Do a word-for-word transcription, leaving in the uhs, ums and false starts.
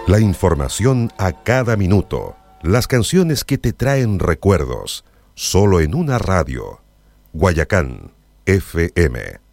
La información a cada minuto. Las canciones que te traen recuerdos. Solo en una radio. Guayacán F M.